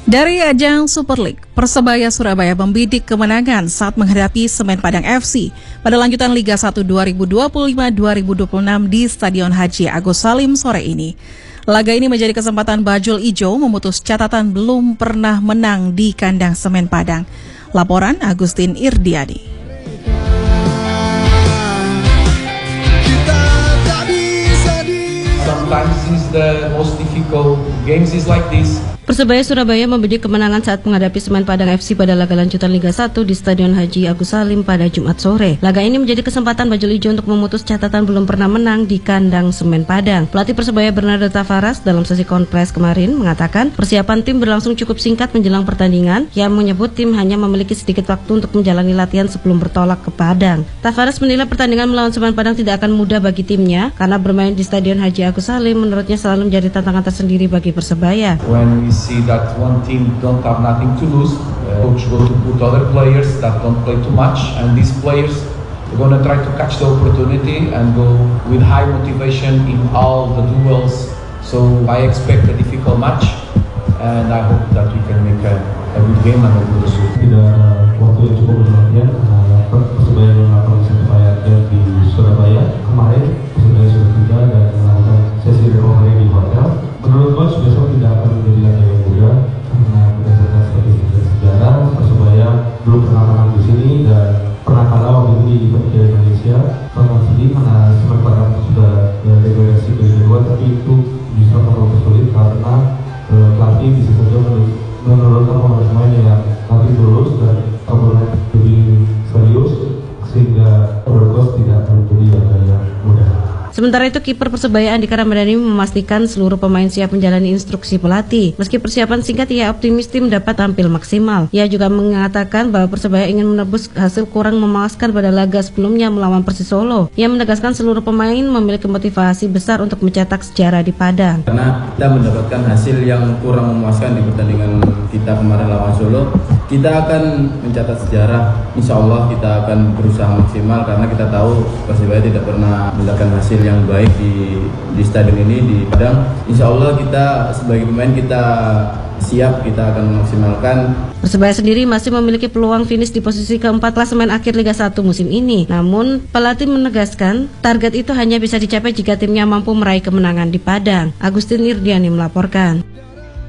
Dari ajang Super League, Persebaya Surabaya membidik kemenangan saat menghadapi Semen Padang FC pada lanjutan Liga 1 2025-2026 di Stadion Haji Agus Salim sore ini. Laga ini menjadi kesempatan Bajul Ijo memutus catatan belum pernah menang di kandang Semen Padang. Laporan Agustin Irdiadi. Sometimes it's the most difficult games is like this. Persebaya Surabaya membidik kemenangan saat menghadapi Semen Padang FC pada laga lanjutan Liga 1 di Stadion Haji Agus Salim pada Jumat sore. Laga ini menjadi kesempatan Bajul Ijo untuk memutus catatan belum pernah menang di kandang Semen Padang. Pelatih Persebaya Bernardo Tavares dalam sesi konferensi kemarin mengatakan persiapan tim berlangsung cukup singkat menjelang pertandingan, yang menyebut tim hanya memiliki sedikit waktu untuk menjalani latihan sebelum bertolak ke Padang. Tavares menilai pertandingan melawan Semen Padang tidak akan mudah bagi timnya karena bermain di Stadion Haji Agus Salim menurutnya selalu menjadi tantangan tersendiri bagi Persebaya. When we see that one team don't have nothing to lose, coach will to put other players that don't play too much, and these players are going to try to catch the opportunity and go with high motivation in all the duels. So I expect a difficult match, and I hope that we can make a good game and a good result. Tidak ada waktu yang cukup untuk latihan. Persebaya melakukan sesi latihan di Surabaya kemarin. Persebaya sudah tiba dan melakukan sesi recovery di hotel. Menurut coach besok tidak akan menjadi latihan yang mudah karena berdasarkan statistik sejarah Persebaya belum pernah menang di sini dan pernah kalah waktu itu di Liga Indonesia. Sangat sedih karena Semen Padang sudah degradasi ke Liga 2, tapi itu justru akan lebih sulit karena pelatih bisa saja menurunkan pemain yang nanti lulus dan pemain lebih serius sehingga menurut tidak akan menjadi latihan yang mudah. Sementara itu, kiper Persebaya Andika Ramadhani memastikan seluruh pemain siap menjalani instruksi pelatih. Meski persiapan singkat, ia optimis tim dapat tampil maksimal. Ia juga mengatakan bahwa Persebaya ingin menebus hasil kurang memuaskan pada laga sebelumnya melawan Persis Solo. Ia menegaskan seluruh pemain memiliki motivasi besar untuk mencetak sejarah di Padang. Karena kita mendapatkan hasil yang kurang memuaskan di pertandingan kita kemarin lawan Solo, kita akan mencatat sejarah. Insya Allah kita akan berusaha maksimal karena kita tahu Persebaya tidak pernah mendapatkan hasil yang baik di stadion ini di Padang. Insya Allah kita sebagai pemain kita siap, kita akan memaksimalkan. Persebaya sendiri masih memiliki peluang finish di posisi keempat klasemen akhir Liga 1 musim ini. Namun pelatih menegaskan target itu hanya bisa dicapai jika timnya mampu meraih kemenangan di Padang. Agustin Irdiani melaporkan.